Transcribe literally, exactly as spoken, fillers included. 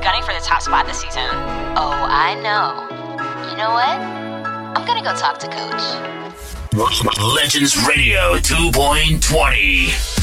gunning for the top spot this season. Oh, I know. You know what? I'm gonna go talk to Coach. Legends Radio two point twenty.